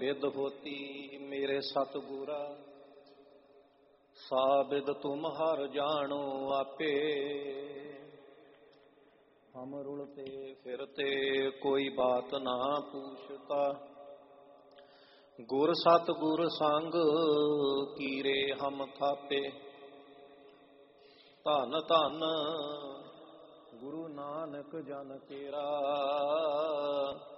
बिद होती मेरे सतगुरा, साबिद तुम हर जानो आपे। हम रुलते फिरते कोई बात ना पूछता, गुर सतगुर संग कीरे हम थापे। धन धन गुरु नानक जन तेरा,